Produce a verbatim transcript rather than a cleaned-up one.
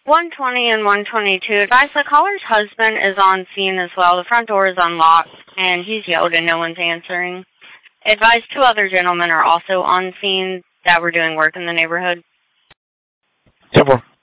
one twenty and one twenty-two. Advice, the caller's husband is on scene as well. The front door is unlocked, and he's yelled and no one's answering. Advice, two other gentlemen are also on scene that were doing work in the neighborhood. ten four.